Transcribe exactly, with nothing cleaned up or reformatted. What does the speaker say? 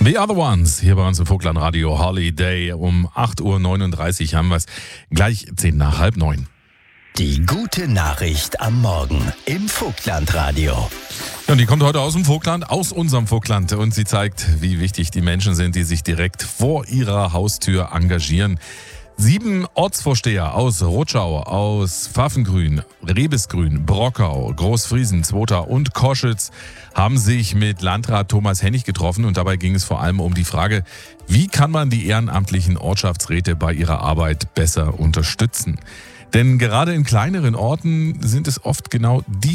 The Other Ones, hier bei uns im Vogtland Radio Holiday. Um acht Uhr neununddreißig haben wir es, gleich zehn nach halb neun. Die gute Nachricht am Morgen im Vogtland-Radio. Ja, und die kommt heute aus dem Vogtland, aus unserem Vogtland. Und sie zeigt, wie wichtig die Menschen sind, die sich direkt vor ihrer Haustür engagieren. Sieben Ortsvorsteher aus Rutschau, aus Pfaffengrün, Rebesgrün, Brockau, Großfriesen, Zwota und Koschitz haben sich mit Landrat Thomas Hennig getroffen. Und dabei ging es vor allem um die Frage, wie kann man die ehrenamtlichen Ortschaftsräte bei ihrer Arbeit besser unterstützen? Denn gerade in kleineren Orten sind es oft genau die